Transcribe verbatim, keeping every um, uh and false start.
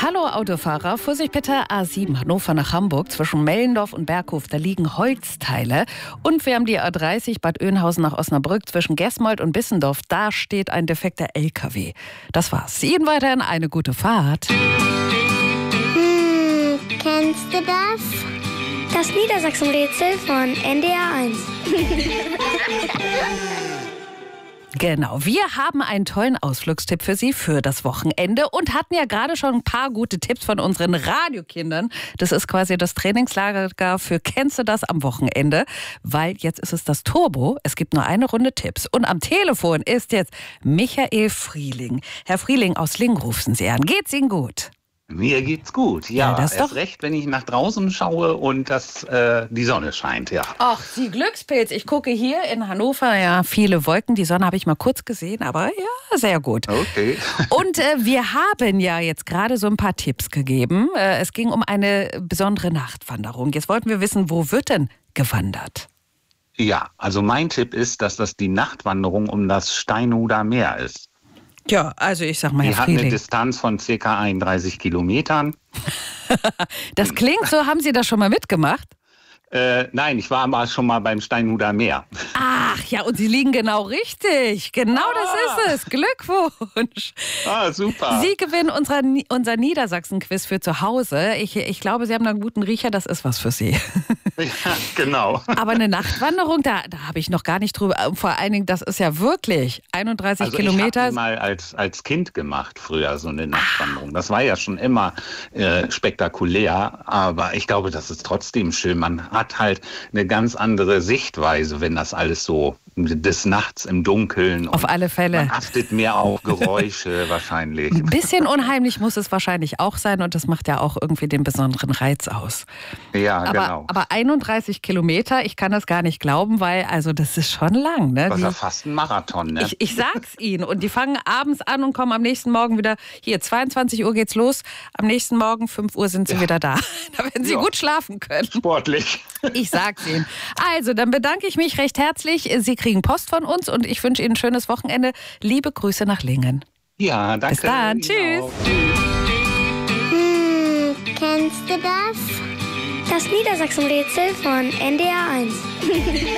Hallo Autofahrer, Vorsicht bitte, A sieben Hannover nach Hamburg, zwischen Mellendorf und Berghof, da liegen Holzteile. Und wir haben die A dreißig Bad Oeynhausen nach Osnabrück, zwischen Gesmold und Bissendorf, da steht ein defekter L K W. Das war's. Ihnen weiterhin eine gute Fahrt. Hm, kennst du das? Das Niedersachsen-Rätsel von N D R eins. Genau, wir haben einen tollen Ausflugstipp für Sie für das Wochenende und hatten ja gerade schon ein paar gute Tipps von unseren Radiokindern. Das ist quasi das Trainingslager für Kennst du das am Wochenende, weil jetzt ist es das Turbo. Es gibt nur eine Runde Tipps und am Telefon ist jetzt Michael Frieling. Herr Frieling, aus Lingen rufen Sie an. Geht's Ihnen gut? Mir geht's gut, ja. Ja, das erst doch. recht, wenn ich nach draußen schaue und das, äh, die Sonne scheint, ja. Ach, Sie Glückspilz. Ich gucke hier in Hannover, ja, viele Wolken. Die Sonne habe ich mal kurz gesehen, aber ja, sehr gut. Okay. Und äh, wir haben ja jetzt gerade so ein paar Tipps gegeben. Äh, es ging um eine besondere Nachtwanderung. Jetzt wollten wir wissen, wo wird denn gewandert? Ja, also mein Tipp ist, dass das die Nachtwanderung um das Steinhuder Meer ist. Ja, also ich sag mal, Die Herr hat eine Frieling. Distanz von ca. einunddreißig Kilometern. Das klingt so, haben Sie das schon mal mitgemacht? Äh, nein, ich war mal schon mal beim Steinhuder Meer. Ach ja, und Sie liegen genau richtig. Genau Ah. das ist es. Glückwunsch. Ah, super. Sie gewinnen unser, unser Niedersachsen-Quiz für zu Hause. Ich, ich glaube, Sie haben da einen guten Riecher, das ist was für Sie. Ja, genau. Aber eine Nachtwanderung, da, da habe ich noch gar nicht drüber. Vor allen Dingen, das ist ja wirklich einunddreißig Also Kilometer. ich habe die mal als, als Kind gemacht früher, so eine Nachtwanderung. Das war ja schon immer äh, spektakulär, aber ich glaube, das ist trotzdem schön. Man hat halt eine ganz andere Sichtweise, wenn das alles so des Nachts im Dunkeln. Auf und alle Fälle. Man achtet mehr auf Geräusche wahrscheinlich. Ein bisschen unheimlich muss es wahrscheinlich auch sein und das macht ja auch irgendwie den besonderen Reiz aus. Ja, Aber, genau. aber einunddreißig Kilometer, ich kann das gar nicht glauben, weil also das ist schon lang. Ne? Das ist Die, ja fast ein Marathon, ne? ich, ich sag's Ihnen. Und die fangen abends an und kommen am nächsten Morgen wieder. Hier, zweiundzwanzig Uhr geht's los. Am nächsten Morgen, fünf Uhr, sind sie Ja. wieder da. Da werden sie Ja. gut schlafen können. Sportlich. Ich sag's Ihnen. Also, dann bedanke ich mich recht herzlich. Sie kriegen Post von uns und ich wünsche Ihnen ein schönes Wochenende. Liebe Grüße nach Lingen. Ja, danke. Bis dann. Ihnen Tschüss. auch. Hm, kennst du das? Das Niedersachsen-Rätsel von N D R eins.